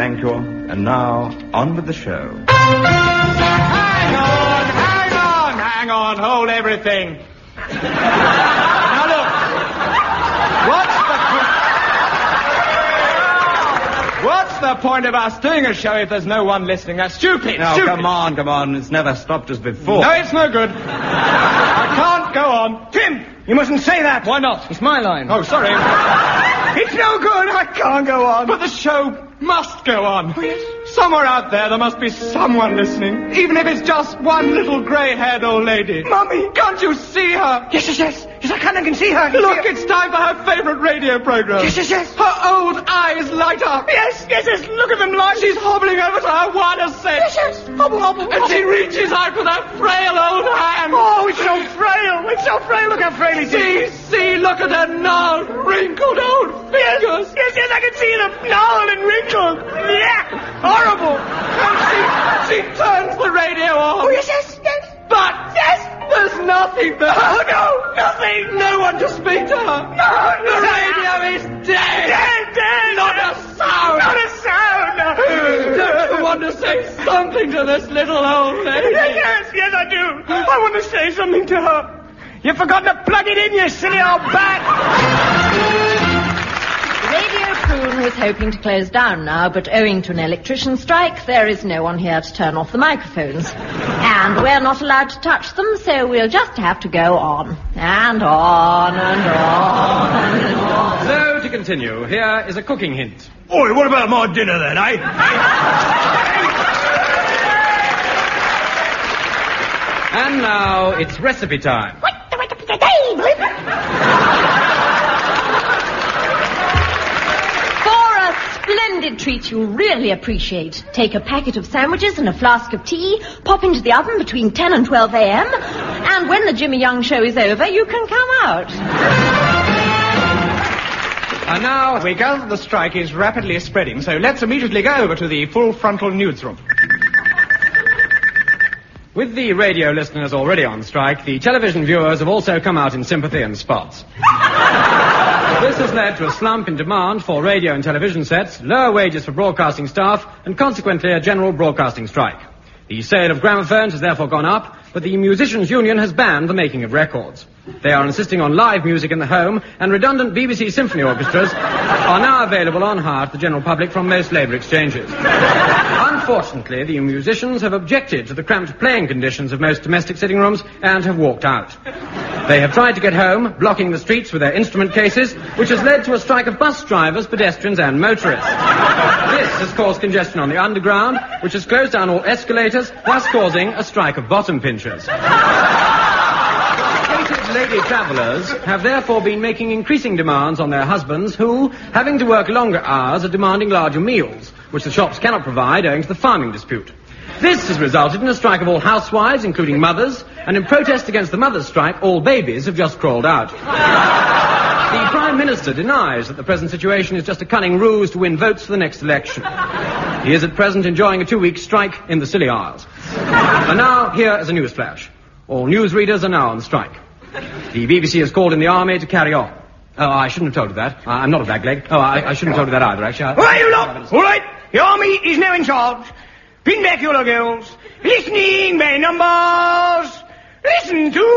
thank you. And now, on with the show. Hang on, hold everything. Now look, what's the point of us doing a show if there's no one listening? That's stupid. Now, stupid. come on. It's never stopped us before. No, it's no good. I can't go on. Tim, you mustn't say that. Why not? It's my line. Oh, sorry. It's no good. I can't go on. But the show must go on. Somewhere out there must be someone listening, even if it's just one little grey-haired old lady. Mummy! Can't you see her? Yes, I can see her. Look, it's time for her favourite radio programme. Yes. Her old eyes light up. Yes, look at them light. She's hobbling over to her wire set. Yes, hobble. And she reaches out with her frail old hand. Oh, it's so frail. Look how frail it is. See, look at her gnarled, wrinkled old fingers. Yes, I can see them gnarled and wrinkled. Yeah, horrible. And she turns the radio on. Oh, yes. But there's nothing there. Oh, no, nothing. No one to speak to her. No. The radio is dead. Dead. Not a sound. Don't you want to say something to this little old lady? Yes, I do. I want to say something to her. You've forgotten to plug it in, you silly old bat. Radio Prune was hoping to close down now, but owing to an electrician strike, there is no one here to turn off the microphones. And we're not allowed to touch them, so we'll just have to go on. And on and on and on. So, to continue, here is a cooking hint. Oi, what about my dinner then, eh? And now, it's recipe time. Splendid treat you'll really appreciate. Take a packet of sandwiches and a flask of tea, pop into the oven between 10 and 12 a.m., and when the Jimmy Young show is over, you can come out. And now we gather the strike is rapidly spreading, so let's immediately go over to the full frontal newsroom. With the radio listeners already on strike, the television viewers have also come out in sympathy and spots. This has led to a slump in demand for radio and television sets, lower wages for broadcasting staff, and consequently a general broadcasting strike. The sale of gramophones has therefore gone up, but the Musicians' Union has banned the making of records. They are insisting on live music in the home, and redundant BBC symphony orchestras are now available on hire to the general public from most labour exchanges. Unfortunately, the musicians have objected to the cramped playing conditions of most domestic sitting rooms and have walked out. They have tried to get home, blocking the streets with their instrument cases, which has led to a strike of bus drivers, pedestrians and motorists. This has caused congestion on the underground, which has closed down all escalators, thus causing a strike of bottom pinchers. Educated lady travellers have therefore been making increasing demands on their husbands who, having to work longer hours, are demanding larger meals, which the shops cannot provide owing to the farming dispute. This has resulted in a strike of all housewives, including mothers, and in protest against the mothers' strike, all babies have just crawled out. The Prime Minister denies that the present situation is just a cunning ruse to win votes for the next election. He is at present enjoying a 2-week strike in the Scilly Isles. And now, here is a news flash. All newsreaders are now on strike. The BBC has called in the army to carry on. Oh, I shouldn't have told you that. I'm not a blackleg. Oh, I shouldn't have told you that either, actually. All right, you lot. All right. The army is now in charge. Pin back your girls. Listening by numbers. Listen to...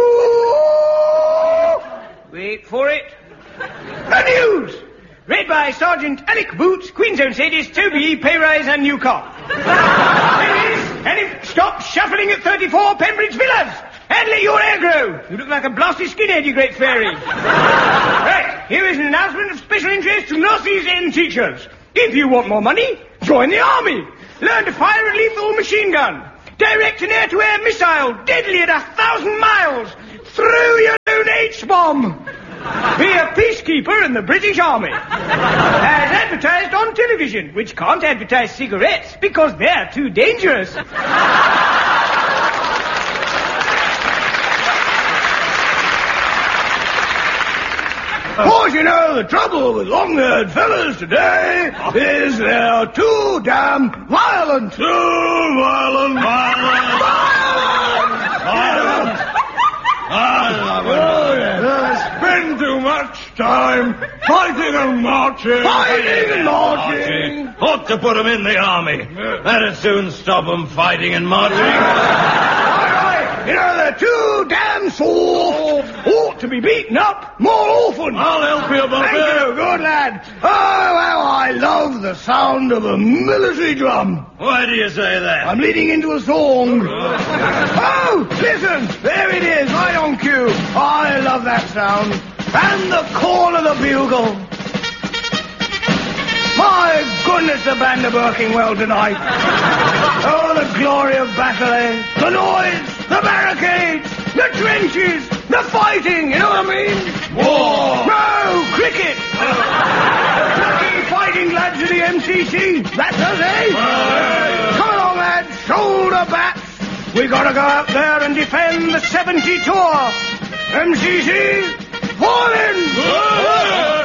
Wait for it. The news. Read by Sergeant Alec Boots, Queensland Sadist, Toby, pay rise and new car. And stop shuffling at 34 Pembridge Villas. And let your hair grow. You look like a blasted skinhead, you great fairy. Right, here is an announcement of special interest to nurses and teachers. If you want more money, join the army. Learn to fire a lethal machine gun. Direct an air-to-air missile, deadly at 1,000 miles. Through your own H-bomb. Be a peacekeeper in the British Army. As advertised on television, which can't advertise cigarettes because they're too dangerous. Of course, you know, the trouble with long-haired fellas today is they're too damn violent. Too violent. They spend too much time fighting and marching. Fighting and marching. Ought to put 'em in the army. That'd soon stop 'em fighting and marching. You know, they're too damn soft. Ought to be beaten up more often. I'll help you, Bobby. Thank you, good lad. Oh, well, I love the sound of a military drum. Why do you say that? I'm leading into a song. Oh, listen, there it is, right on cue. I love that sound. And the call of the bugle. My goodness, the band are working well tonight. Oh, the glory of battle, eh? The noise, the barricades, the trenches, the fighting, you know what I mean? War! No, cricket! Lucky fighting lads of the MCC. That's us, eh? Come along, lads, shoulder bats. We gotta go out there and defend the 70 tour. MCC, fall in!